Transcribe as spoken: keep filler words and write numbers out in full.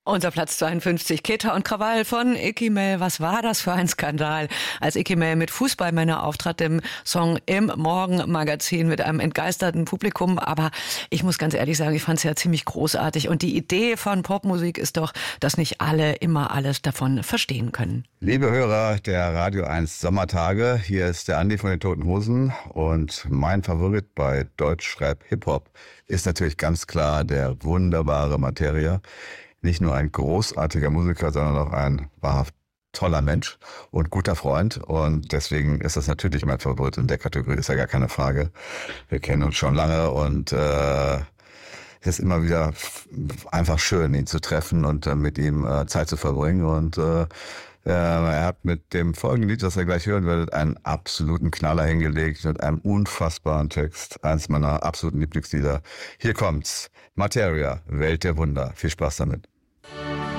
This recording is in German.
Unser Platz zweiundfünfzig, Keta und Krawall von Icky Mell. Was war das für ein Skandal, als Icky Mell mit Fußballmänner auftrat, dem Song im Morgenmagazin mit einem entgeisterten Publikum. Aber ich muss ganz ehrlich sagen, ich fand es ja ziemlich großartig. Und die Idee von Popmusik ist doch, dass nicht alle immer alles davon verstehen können. Liebe Hörer der Radio eins Sommertage, hier ist der Andi von den Toten Hosen. Und mein Favorit bei Deutschrap Hip-Hop ist natürlich ganz klar der wunderbare Materia. Nicht nur ein großartiger Musiker, sondern auch ein wahrhaft toller Mensch und guter Freund. Und deswegen ist das natürlich mein Favorit in der Kategorie, ist ja gar keine Frage. Wir kennen uns schon lange und äh, es ist immer wieder einfach schön, ihn zu treffen und äh, mit ihm äh, Zeit zu verbringen. Und äh, er hat mit dem folgenden Lied, das ihr gleich hören werdet, einen absoluten Knaller hingelegt mit einem unfassbaren Text. Eins meiner absoluten Lieblingslieder. Hier kommt's. Materia, Welt der Wunder. Viel Spaß damit.